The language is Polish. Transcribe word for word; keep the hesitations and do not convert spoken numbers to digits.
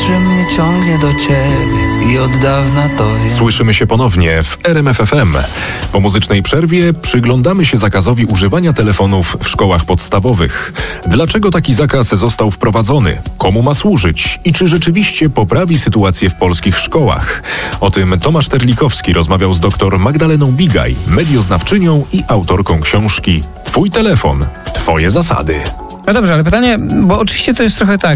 że mnie ciągnie do ciebie i od dawna to wiem. Słyszymy się ponownie w R M F F M. Po muzycznej przerwie przyglądamy się zakazowi używania telefonów w szkołach podstawowych. Dlaczego taki zakaz został wprowadzony? Komu ma służyć? I czy rzeczywiście poprawi sytuację w polskich szkołach? O tym Tomasz Terlikowski rozmawiał z dr Magdaleną Bigaj, medioznawczynią i autorką książki Twój telefon, twoje zasady. No dobrze, ale pytanie, bo oczywiście to jest trochę tak,